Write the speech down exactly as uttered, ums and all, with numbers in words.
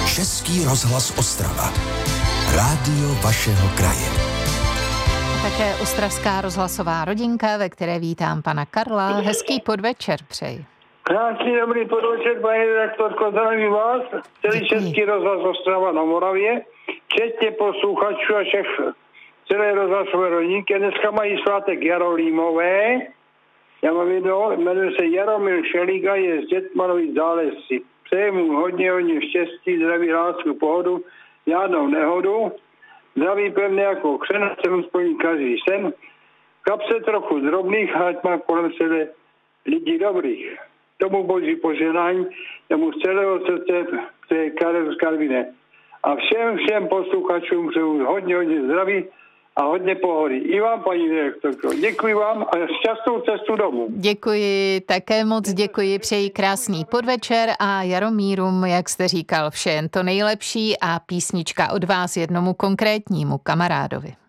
Český rozhlas Ostrava. Rádio vašeho kraje. Také ostravská rozhlasová rodinka, ve které vítám pana Karla. Hezký podvečer přeji. Krásný dobrý podvečer, paní redaktorko, zdravím vás. Celý Český rozhlas Ostrava na Moravě, včetně posluchačů a všech celé rozhlasové rodinky. Dneska mají svátek Jarolímové. Já mám jedno, jmenuje se Jaromír Šeliga, je z Dětmanovic Zálesí. Přeji mu hodně, hodně štěstí, zdraví, lásku, pohodu, žádnou nehodu. Zdraví pevně jako křen, jsem splní každý sen. V kapse trochu drobných, ať má kolem sebe lidí dobrých. Tomu boží poženání, tomu z celého srdce, to je Karel z Karviné. A všem, všem posluchačům přeju hodně, hodně zdraví a hodně pohody. I vám, paní direktorko, děkuji vám a šťastnou cestu domů. Děkuji, také moc děkuji, přeji krásný podvečer a Jaromírům, jak jste říkal, vše jen to nejlepší a písnička od vás jednomu konkrétnímu kamarádovi.